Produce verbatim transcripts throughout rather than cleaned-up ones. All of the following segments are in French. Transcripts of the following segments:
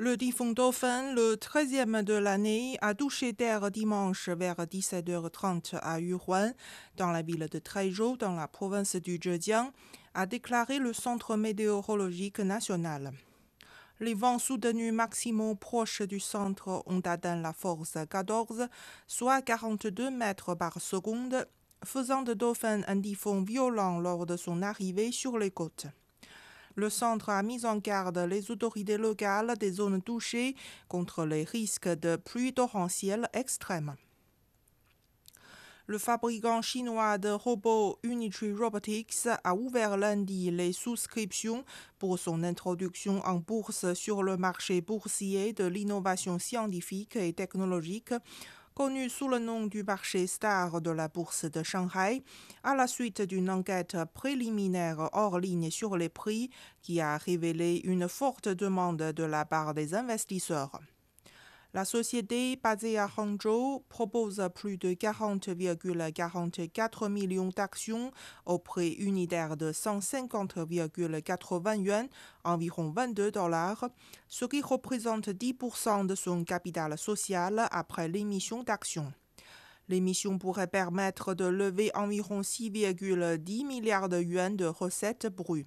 Le typhon Dauphin, le treizième de l'année, a touché terre dimanche vers dix-sept heures trente à Yuhuan, dans la ville de Taizhou, dans la province du Zhejiang, a déclaré le Centre météorologique national. Les vents soutenus maximaux proches du centre ont atteint la force quatorze, soit quarante-deux mètres par seconde, faisant de Dauphin un typhon violent lors de son arrivée sur les côtes. Le centre a mis en garde les autorités locales des zones touchées contre les risques de pluies torrentielles extrêmes. Le fabricant chinois de robots Unitree Robotics a ouvert lundi les souscriptions pour son introduction en bourse sur le marché boursier de l'innovation scientifique et technologique, connu sous le nom du marché star de la bourse de Shanghai, à la suite d'une enquête préliminaire hors ligne sur les prix qui a révélé une forte demande de la part des investisseurs. La société, basée à Hangzhou, propose plus de quarante virgule quarante-quatre millions d'actions au prix unitaire de cent cinquante virgule quatre-vingts yuan, environ vingt-deux dollars, ce qui représente dix pour cent de son capital social après l'émission d'actions. L'émission pourrait permettre de lever environ six virgule dix milliards de yuan de recettes brues.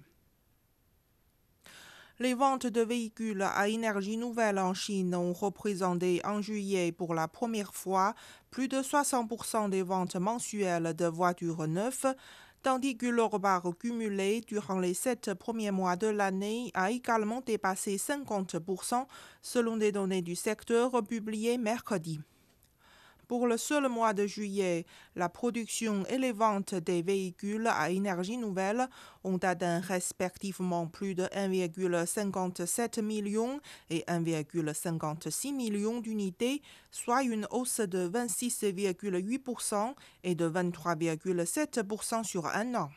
Les ventes de véhicules à énergie nouvelle en Chine ont représenté en juillet pour la première fois plus de soixante pour cent des ventes mensuelles de voitures neuves, tandis que leur part cumulée durant les sept premiers mois de l'année a également dépassé cinquante pour cent selon des données du secteur publiées mercredi. Pour le seul mois de juillet, la production et les ventes des véhicules à énergie nouvelle ont atteint respectivement plus de un virgule cinquante-sept million et un virgule cinquante-six million d'unités, soit une hausse de vingt-six virgule huit pour cent et de vingt-trois virgule sept pour cent sur un an.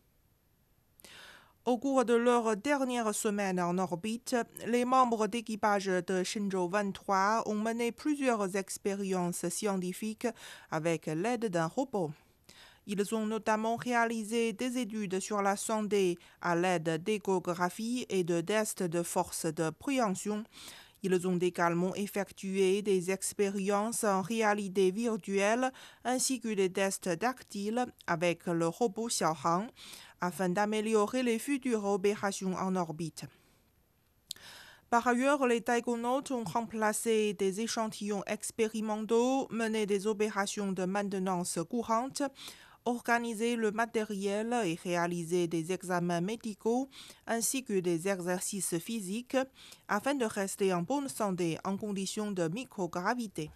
Au cours de leur dernière semaine en orbite, les membres d'équipage de Shenzhou vingt-trois ont mené plusieurs expériences scientifiques avec l'aide d'un robot. Ils ont notamment réalisé des études sur la santé à l'aide d'échographie et de tests de force de préhension. Ils ont également effectué des expériences en réalité virtuelle ainsi que des tests tactiles avec le robot Xiaohang afin d'améliorer les futures opérations en orbite. Par ailleurs, les taïgonautes ont remplacé des échantillons expérimentaux, mené des opérations de maintenance courante, organisé le matériel et réalisé des examens médicaux ainsi que des exercices physiques afin de rester en bonne santé en conditions de microgravité.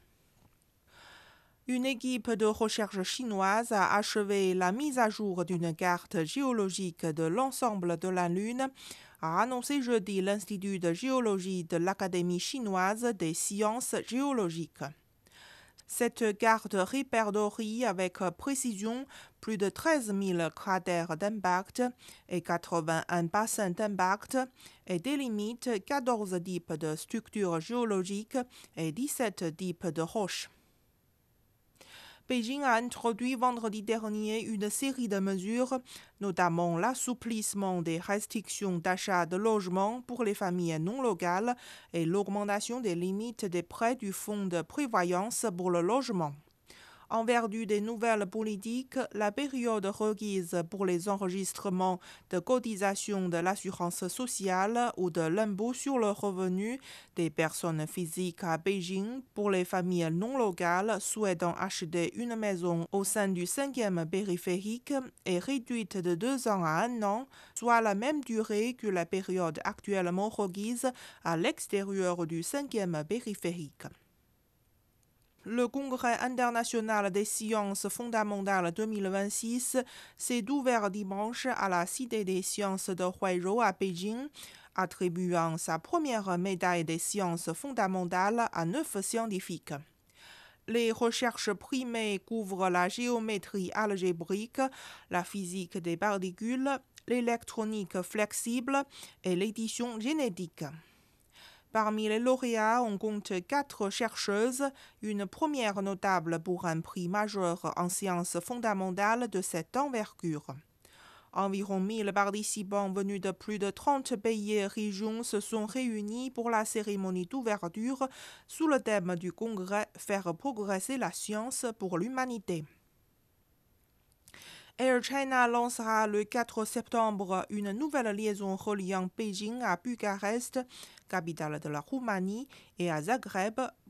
Une équipe de recherche chinoise a achevé la mise à jour d'une carte géologique de l'ensemble de la Lune, a annoncé jeudi l'Institut de géologie de l'Académie chinoise des sciences géologiques. Cette carte répertorie avec précision plus de treize mille cratères d'impact et quatre-vingt-un bassins d'impact et délimite quatorze types de structures géologiques et dix-sept types de roches. Beijing a introduit vendredi dernier une série de mesures, notamment l'assouplissement des restrictions d'achat de logements pour les familles non locales et l'augmentation des limites des prêts du fonds de prévoyance pour le logement. En vertu des nouvelles politiques, la période requise pour les enregistrements de cotisation de l'assurance sociale ou de l'impôt sur le revenu des personnes physiques à Beijing pour les familles non locales souhaitant acheter une maison au sein du cinquième périphérique est réduite de deux ans à un an, soit la même durée que la période actuellement requise à l'extérieur du cinquième périphérique. Le Congrès international des sciences fondamentales deux mille vingt-six s'est ouvert dimanche à la Cité des sciences de Huairou à Pékin, attribuant sa première médaille des sciences fondamentales à neuf scientifiques. Les recherches primées couvrent la géométrie algébrique, la physique des particules, l'électronique flexible et l'édition génétique. Parmi les lauréats, on compte quatre chercheuses, une première notable pour un prix majeur en sciences fondamentales de cette envergure. Environ mille participants venus de plus de trente pays et régions se sont réunis pour la cérémonie d'ouverture sous le thème du congrès « Faire progresser la science pour l'humanité ». Air China lancera le quatre septembre une nouvelle liaison reliant Pékin à Bucarest, capitale de la Roumanie, et à Zagreb